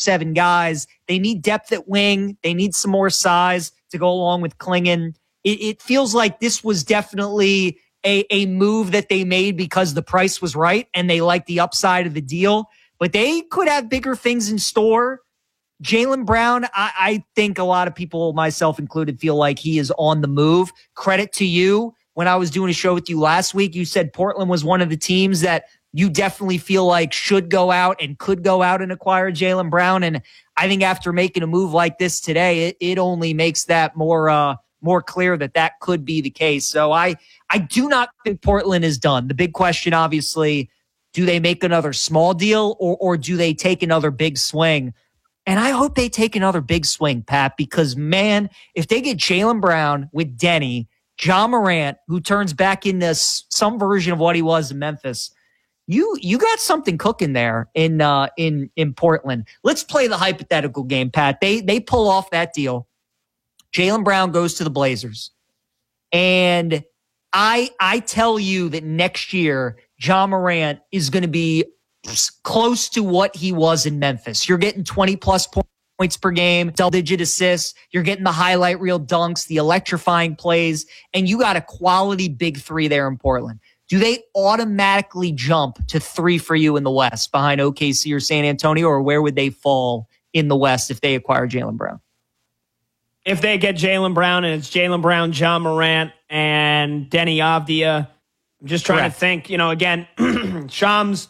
7 guys. They need depth at wing. They need some more size to go along with Klingon. It feels like this was definitely a move that they made because the price was right and they liked the upside of the deal. But they could have bigger things in store. Jaylen Brown, I think a lot of people, myself included, feel like he is on the move. Credit to you. When I was doing a show with you last week, you said Portland was one of the teams that you definitely feel like should go out and could go out and acquire Jaylen Brown. And I think after making a move like this today, it only makes that more clear that could be the case. So I do not think Portland is done. The big question, obviously, do they make another small deal or do they take another big swing? And I hope they take another big swing, Pat, because, man, if they get Jaylen Brown with Denny, Ja Morant, who turns back into some version of what he was in Memphis, you got something cooking there in Portland. Let's play the hypothetical game, Pat. They pull off that deal. Jaylen Brown goes to the Blazers. And I tell you that next year, Ja Morant is going to be close to what he was in Memphis. You're getting 20-plus points per game, double-digit assists. You're getting the highlight reel dunks, the electrifying plays, and you got a quality big three there in Portland. Do they automatically jump to 3 for you in the West behind OKC or San Antonio, or where would they fall in the West if they acquire Jaylen Brown? If they get Jaylen Brown and it's Jaylen Brown, Ja Morant, and Denny Avdia, I'm just trying to think, again, Shams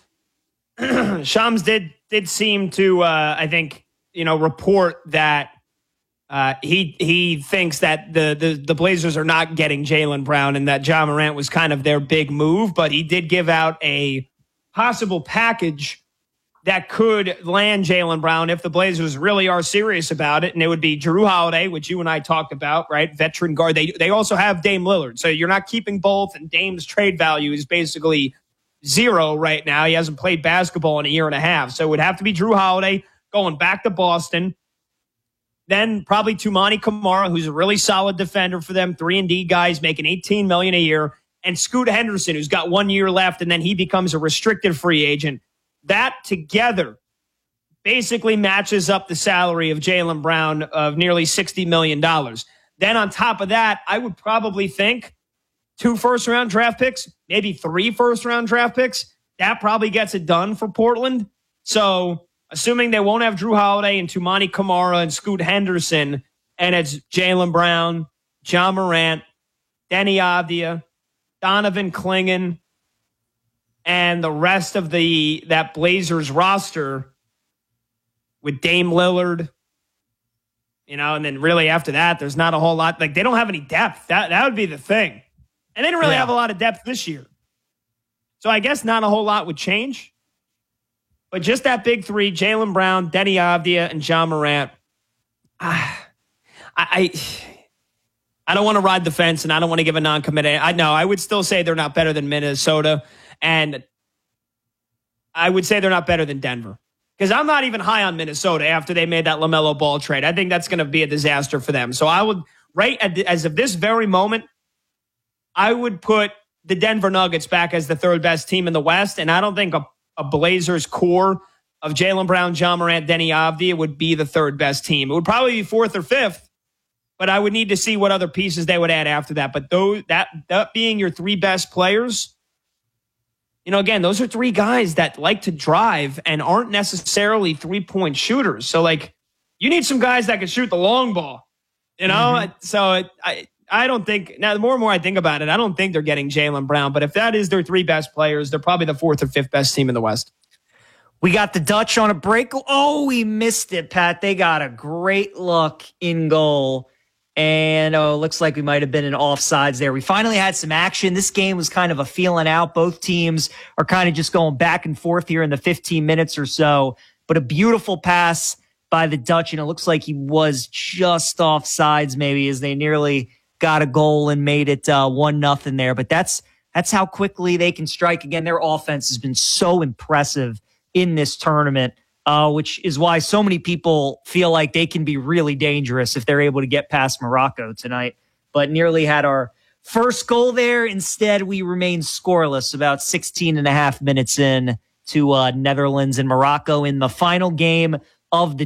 did seem to, I think, report that he thinks that the Blazers are not getting Jaylen Brown and that Ja Morant was kind of their big move, but he did give out a possible package that could land Jaylen Brown if the Blazers really are serious about it, and it would be Jrue Holiday, which you and I talked about, right? Veteran guard. They also have Dame Lillard, so you're not keeping both, and Dame's trade value is basically 0 right now. He hasn't played basketball in a year and a half. So it would have to be Jrue Holiday going back to Boston. Then probably Toumani Camara, who's a really solid defender for them, 3-and-D guys making $18 million a year, and Scoot Henderson, who's got 1 year left, and then he becomes a restricted free agent. That together basically matches up the salary of Jaylen Brown of nearly $60 million. Then on top of that, I would probably think 2 first-round draft picks, maybe 3 first-round draft picks. That probably gets it done for Portland. So assuming they won't have Jrue Holiday and Toumani Camara and Scoot Henderson, and it's Jaylen Brown, Ja Morant, Denny Avdia, Donovan Klingon, and the rest of that Blazers roster with Dame Lillard, and then really after that, there's not a whole lot. Like, they don't have any depth. That would be the thing. And they didn't really have a lot of depth this year. So I guess not a whole lot would change. But just that big three, Jaylen Brown, Denny Avdia, and Ja Morant. I don't want to ride the fence, and I don't want to give a non-committed. I would still say they're not better than Minnesota. And I would say they're not better than Denver. Because I'm not even high on Minnesota after they made that LaMelo Ball trade. I think that's going to be a disaster for them. So I would, as of this very moment, I would put the Denver Nuggets back as the 3rd best team in the West. And I don't think a Blazers core of Jaylen Brown, Ja Morant, Denny Avdia would be the 3rd best team. It would probably be 4th or 5th. But I would need to see what other pieces they would add after that. But that being your 3 best players, again, those are 3 guys that like to drive and aren't necessarily 3-point shooters. So, you need some guys that can shoot the long ball, Mm-hmm. So I don't think, now the more and more I think about it, I don't think they're getting Jaylen Brown. But if that is their 3 best players, they're probably the 4th or 5th best team in the West. We got the Dutch on a break. Oh, we missed it, Pat. They got a great look in goal. And looks like we might have been in offsides there. We finally had some action. This game was kind of a feeling out. Both teams are kind of just going back and forth here in the 15 minutes or so. But a beautiful pass by the Dutch, and it looks like he was just offsides maybe as they nearly got a goal and made it 1-0 there. But that's how quickly they can strike again. Their offense has been so impressive in this tournament. Which is why so many people feel like they can be really dangerous if they're able to get past Morocco tonight. But nearly had our first goal there. Instead, we remained scoreless about 16 and a half minutes in to Netherlands and Morocco in the final game of the